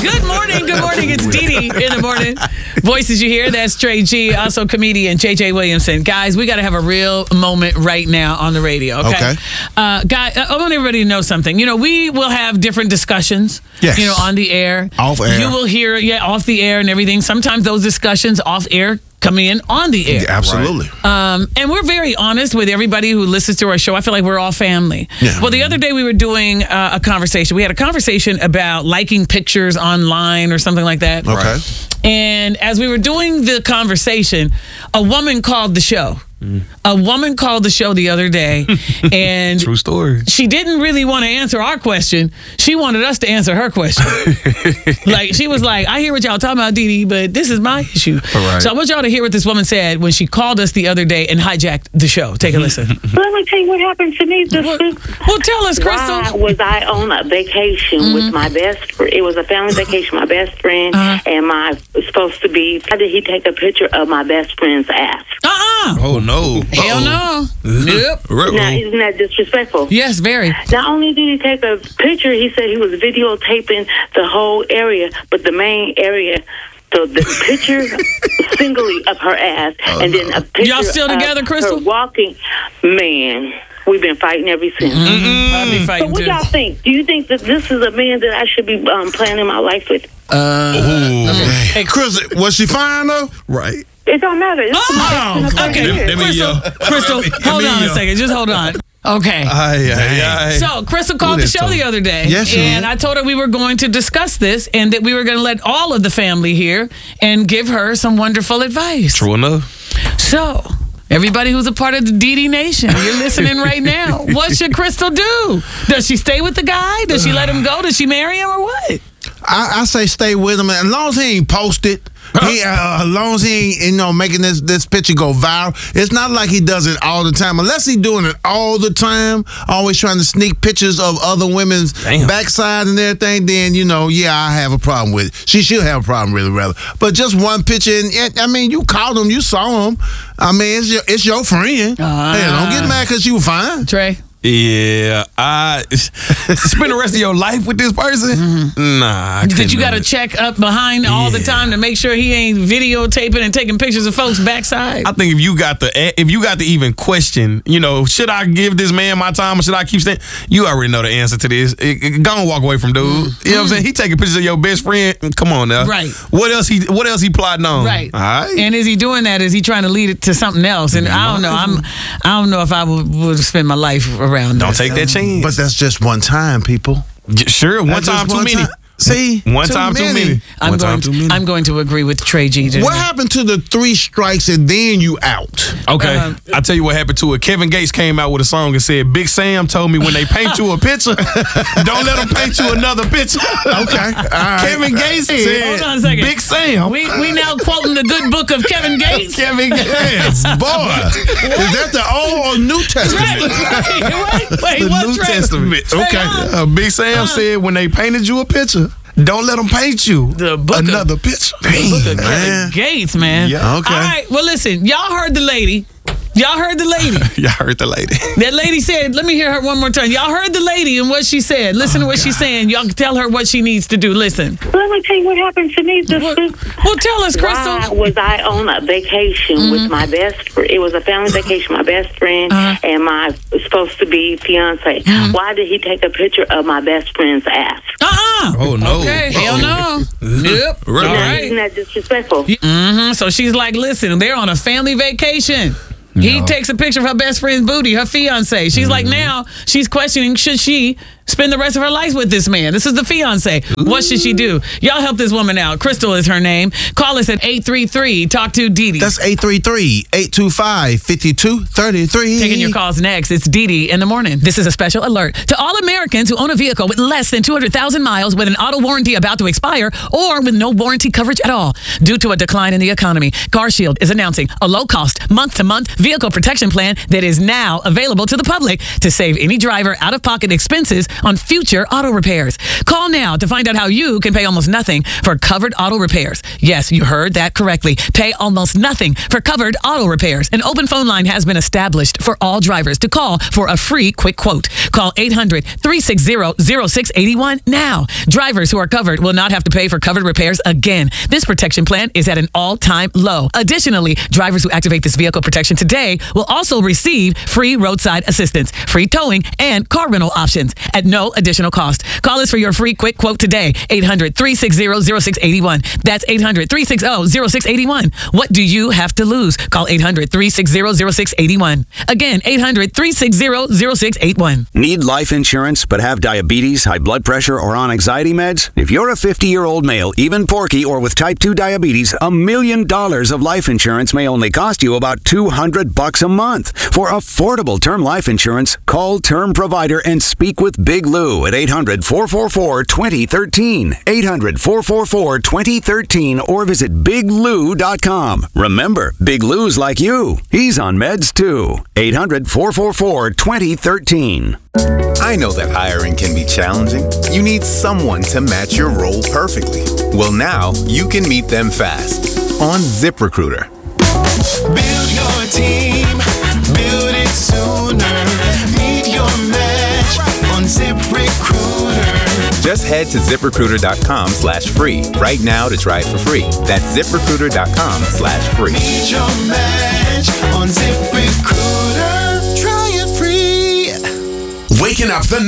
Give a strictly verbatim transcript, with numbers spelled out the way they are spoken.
Good morning, good morning. It's Dee Dee in the morning. Voices you hear, that's Trey G, also comedian J J Williamson. Guys, we got to have a real moment right now on the radio, okay? Okay. Uh, guy, I want everybody to know something. You know, we will have different discussions, Yes. you know, on the air. Off air. You will hear, yeah, off the air and everything. Sometimes those discussions off air come in on the air. Yeah, absolutely. Um, and we're very honest with everybody who listens to our show. I feel like we're all family. Yeah. Well, the other day we were doing uh, a conversation. We had a conversation about liking pictures online or something like that. Okay. And as we were doing the conversation, a woman called the show. A woman called the show the other day, and True story. she didn't really want to answer our question. She wanted us to answer her question. Like, she was like, I hear what y'all talking about, Dee Dee, but this is my issue. Right. So I want y'all to hear what this woman said when she called us the other day and hijacked the show. Take a listen. Let me tell you what happened to me this well, week. well, tell us, Crystal. Why was I on a vacation Mm-hmm. with my best friend? It was a family vacation, my best friend, Uh-huh. and my supposed to be. How did he take a picture of my best friend's ass? Uh-uh. Oh no. Hell no. Yep. Now, isn't that disrespectful? Yes, very. Not only did he take a picture, he said he was videotaping the whole area, but the main area. So the picture singly of her ass, Oh, and then a picture Y'all still of together, Crystal? her walking. Man, we've been fighting ever since. I'll be So fighting what too. y'all think? Do you think that this is a man that I should be um, planning my life with? Hey, Chris, was she fine though? Right. It don't matter. It's Oh, okay. Let me- let me Crystal, yell. Crystal, Let me- let hold me on a yell. second. Just hold on. Okay. Aye, aye, aye. So, Crystal called Who the this show talking? the other day, Yes, she and did. I told her we were going to discuss this and that we were going to let all of the family hear and give her some wonderful advice. True enough. So, everybody who's a part of the Dee Dee Nation, you're listening right now. What should Crystal do? Does she stay with the guy? Does she let him go? Does she marry him or what? I, I say stay with him, as long as he ain't posted. He, uh, as long as he ain't, you know, making this this picture go viral. It's not like he does it all the time. Unless he doing it all the time, always trying to sneak pictures of other women's Damn. backside and everything, then, you know, yeah, I have a problem with it. She should have a problem, really, rather. But just one picture, and, and I mean, you called him, you saw him. I mean, it's your, it's your friend. Ah. Hey, don't get mad because you fine. Trey? Yeah, I spend the rest of your life with this person. Nah, I Did couldn't you got do to it. check up behind all the Yeah. time to make sure he ain't videotaping and taking pictures of folks' backside? I think if you got the if you got to even question, you know, should I give this man my time or should I keep staying? You already know the answer to this. It, it, go and walk away from dude. You know what I'm saying? He taking pictures of your best friend. Come on now. Right. What else he What else he plotting on? Right. All right. And is he doing that? Is he trying to lead it to something else? And I don't know. I'm. I don't know if I would, would spend my life around. Don't this. take that chance. But that's just one time, people. J- sure, one That's time just too one many. time. See? One time too many. I'm One going. time too many. I'm going to agree with Trey G. today. What happened to the three strikes and then you out? Okay, Uh, I'll tell you what happened to it. Kevin Gates came out with a song and said, Big Sam told me when they paint you a picture, don't let them paint you another picture. Okay. All right. Kevin Gates said, Hold on a second. Big Sam. We we now quoting the good book of Kevin Gates. Kevin Gates. Boy, is that the Old or New Testament? Right. Wait, wait, wait. The what, New Trey? Testament. Okay. Uh, Big Sam said when they painted you a picture, don't let them paint you The book of- another picture. The book of man. Kevin Gates, man. Yeah. Okay. All right. Well, listen. Y'all heard the lady. Y'all heard the lady. Y'all heard the lady. That lady said, let me hear her one more time. Y'all heard the lady and what she said. Listen to what she's saying. Y'all can tell her what she needs to do. Listen. Let me tell you what happened to me this Well, week. well tell us, Why Crystal. was I on a vacation with my best friend? It was a family vacation, my best friend Uh-huh. and my supposed to be fiance. Why did he take a picture of my best friend's ass? Uh-uh. Oh, no. Okay. Hell no. Yep. All Right. Now, right. isn't that disrespectful? Mm-hmm. So she's like, listen, they're on a family vacation. He takes a picture of her best friend's booty, her fiance. She's like, now she's questioning, should she spend the rest of her life with this man? This is the fiance. What should she do? Y'all help this woman out. Crystal is her name. Call us at eight three three, talk to Dee Dee. That's eight three three, eight two five, five two three three. Taking your calls next. It's Dee Dee in the morning. This is a special alert to all Americans who own a vehicle with less than two hundred thousand miles with an auto warranty about to expire or with no warranty coverage at all. Due to a decline in the economy, CarShield is announcing a low-cost, month-to-month vehicle protection plan that is now available to the public to save any driver out-of-pocket expenses on future auto repairs. Call now to find out how you can pay almost nothing for covered auto repairs. Yes, you heard that correctly. Pay almost nothing for covered auto repairs. An open phone line has been established for all drivers to call for a free quick quote. Call eight hundred, three six zero, zero six eight one now. Drivers who are covered will not have to pay for covered repairs again. This protection plan is at an all-time low. Additionally, drivers who activate this vehicle protection today will also receive free roadside assistance, free towing, and car rental options at no additional cost. Call us for your free quick quote today. eight hundred, three six zero, zero six eight one. That's eight hundred, three six zero, zero six eight one. What do you have to lose? Call eight hundred, three six zero, zero six eight one. Again, eight hundred, three six zero, zero six eight one. Need life insurance but have diabetes, high blood pressure, or on anxiety meds? If you're a fifty-year-old male, even porky, or with type two diabetes, a million dollars of life insurance may only cost you about two hundred bucks a month. For affordable term life insurance, call Term Provider and speak with Big Lou at eight hundred, four four four, two zero one three, eight hundred, four four four, two zero one three, or visit big lou dot com. Remember, Big Lou's like you. He's on meds too. eight hundred, four four four, two zero one three. I know that hiring can be challenging. You need someone to match your role perfectly. Well, now you can meet them fast on ZipRecruiter. Build your team, build it sooner. Meet your match on ZipRecruiter. Just head to ZipRecruiter.com slash free right now to try it for free. That's ZipRecruiter.com slash free. Meet your match on ZipRecruiter. Try it free. Waking up the